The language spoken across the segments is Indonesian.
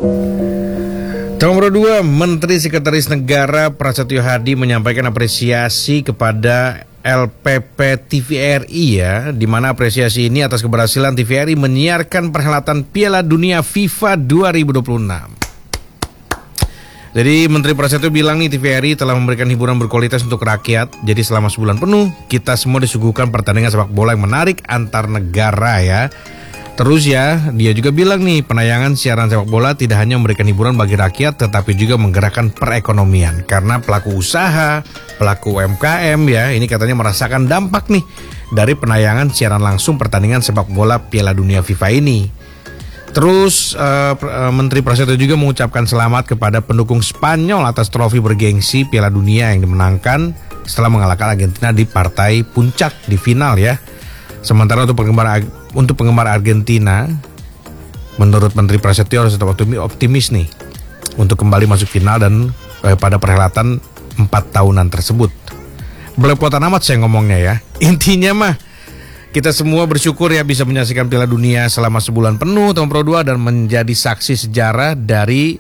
Nomor 2, Menteri Sekretaris Negara Prasetyo Hadi menyampaikan apresiasi kepada LPP TVRI ya, di mana apresiasi ini atas keberhasilan TVRI menyiarkan perhelatan Piala Dunia FIFA 2026. Jadi Menteri Prasetyo bilang nih, TVRI telah memberikan hiburan berkualitas untuk rakyat. Jadi selama sebulan penuh kita semua disuguhkan pertandingan sepak bola yang menarik antar negara ya. Terus ya, dia juga bilang nih, penayangan siaran sepak bola tidak hanya memberikan hiburan bagi rakyat, tetapi juga menggerakkan perekonomian. Karena pelaku usaha, pelaku UMKM ya, ini katanya merasakan dampak nih dari penayangan siaran langsung pertandingan sepak bola Piala Dunia FIFA ini. Terus Menteri Prasetyo juga mengucapkan selamat kepada pendukung Spanyol atas trofi bergengsi Piala Dunia yang dimenangkan setelah mengalahkan Argentina di partai puncak di final ya. Sementara untuk penggemar Argentina, menurut Menteri Prasetyo harus tetap optimis nih untuk kembali masuk final dan pada perhelatan 4 tahunan tersebut. Belepotan amat saya ngomongnya ya. Intinya mah kita semua bersyukur ya bisa menyaksikan Piala Dunia selama sebulan penuh tahun Pro 2 dan menjadi saksi sejarah dari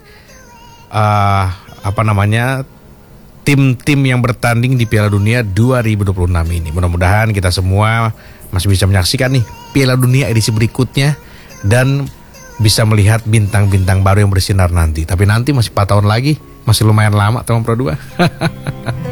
tim-tim yang bertanding di Piala Dunia 2026 ini. Mudah-mudahan kita semua masih bisa menyaksikan nih Piala Dunia edisi berikutnya dan bisa melihat bintang-bintang baru yang bersinar nanti. Tapi nanti masih 4 tahun lagi, masih lumayan lama tahun Pro 2.